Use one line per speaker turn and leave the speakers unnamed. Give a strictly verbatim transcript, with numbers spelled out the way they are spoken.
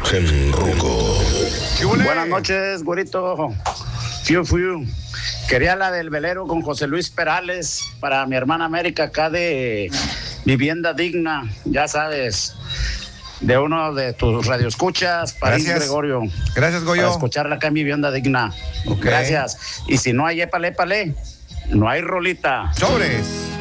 en Ruco.
Buenas noches, güerito. Fiu, fiu. Quería la del velero con José Luis Perales para mi hermana América acá de Vivienda Digna, ya sabes, de uno de tus radioescuchas, París
Gracias.
Gregorio.
Gracias, Goyo.
Para escucharla acá en Vivienda Digna.
Okay.
Gracias. Y si no hay épale, épale, no hay rolita.
Sobres.